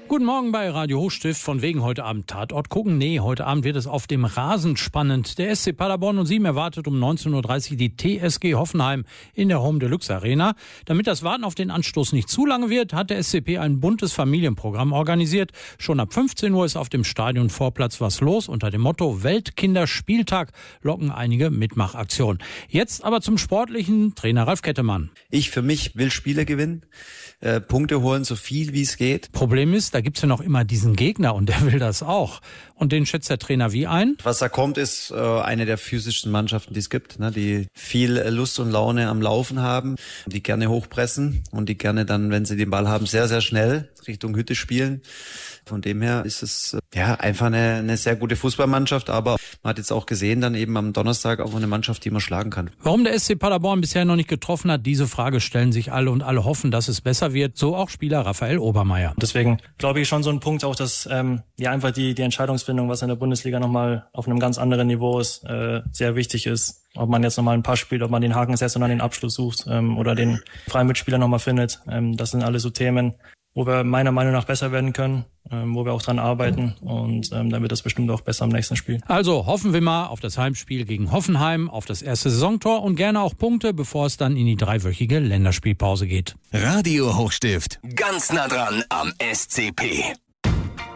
Guten Morgen bei Radio Hochstift. Von wegen heute Abend Tatort gucken. Nee, heute Abend wird es auf dem Rasen spannend. Der SC Paderborn 07 erwartet um 19.30 Uhr die TSG Hoffenheim in der Home Deluxe Arena. Damit das Warten auf den Anstoß nicht zu lange wird, hat der SCP ein buntes Familienprogramm organisiert. Schon ab 15 Uhr ist auf dem Stadionvorplatz was los. Unter dem Motto Weltkinderspieltag locken einige Mitmachaktionen. Jetzt aber zum Sportlichen. Trainer Ralf Kettemann. Ich für mich will Spiele gewinnen, Punkte holen, so viel wie es geht. Problem ist, da gibt's ja noch immer diesen Gegner und der will das auch. Und den schätzt der Trainer wie ein? Was da kommt, ist eine der physischsten Mannschaften, die es gibt, ne? Die viel Lust und Laune am Laufen haben, die gerne hochpressen und die gerne dann, wenn sie den Ball haben, sehr, sehr schnell Richtung Hütte spielen. Von dem her ist es einfach eine sehr gute Fußballmannschaft, aber man hat jetzt auch gesehen, dann eben am Donnerstag auch eine Mannschaft, die man schlagen kann. Warum der SC Paderborn bisher noch nicht getroffen hat, diese Frage stellen sich alle und alle hoffen, dass es besser wird. So auch Spieler Raphael Obermeier. Deswegen glaube ich schon so ein Punkt auch, dass einfach die Entscheidungsfindung, was in der Bundesliga nochmal auf einem ganz anderen Niveau ist, sehr wichtig ist. Ob man jetzt nochmal einen Pass spielt, ob man den Haken setzt und dann den Abschluss sucht oder den freien Mitspieler nochmal findet. Das sind alles so Themen, wo wir meiner Meinung nach besser werden können, wo wir auch dran arbeiten und dann wird das bestimmt auch besser im nächsten Spiel. Also hoffen wir mal auf das Heimspiel gegen Hoffenheim, auf das erste Saisontor und gerne auch Punkte, bevor es dann in die 3-wöchige Länderspielpause geht. Radio Hochstift. Ganz nah dran am SCP.